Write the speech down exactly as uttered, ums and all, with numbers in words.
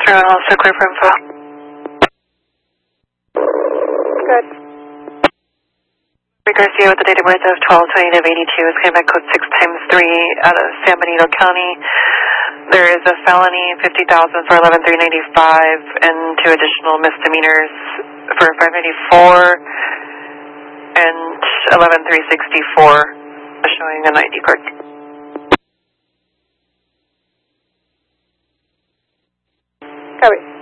Everyone also clear for info. Good. Garcia with the date of birth of twelve twenty-two eighty-two is came back code six times three out of San Benito County. There is a felony, fifty thousand for eleven three ninety-five, and two additional misdemeanors for five ninety-four and eleven three sixty-four, showing an I D card. Copy.